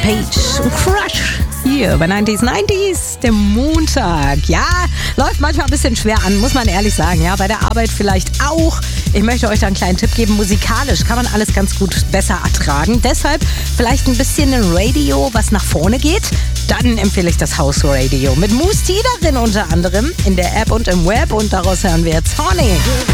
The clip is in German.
Page und Crush hier bei 90s, dem Montag. Ja, läuft manchmal ein bisschen schwer an, muss man ehrlich sagen. Ja, bei der Arbeit vielleicht auch. Ich möchte euch da einen kleinen Tipp geben. Musikalisch kann man alles ganz gut besser ertragen. Deshalb vielleicht ein bisschen ein Radio, was nach vorne geht. Dann empfehle ich das House Radio mit Moose T darin unter anderem in der App und im Web. Und daraus hören wir jetzt Honey.